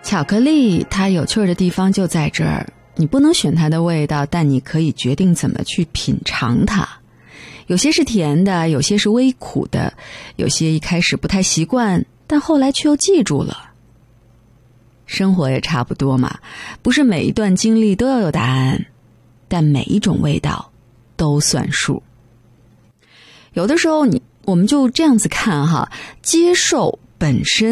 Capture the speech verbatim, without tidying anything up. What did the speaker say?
巧克力它有趣的地方就在这儿，你不能选它的味道，但你可以决定怎么去品尝它。有些是甜的，有些是微苦的，有些一开始不太习惯，但后来却又记住了。生活也差不多嘛，不是每一段经历都要有答案，但每一种味道都算数。有的时候你我们就这样子看哈，接受本身